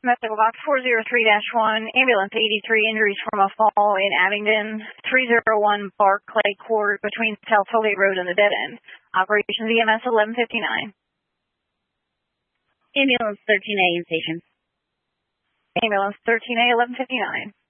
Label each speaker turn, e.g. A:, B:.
A: Medical Box 403-1, Ambulance 83, injuries from a fall in Abingdon, 301 Barclay Court between South Foley Road and the dead end. Operations EMS 1159.
B: Ambulance 13A in station.
A: Ambulance 13A 1159.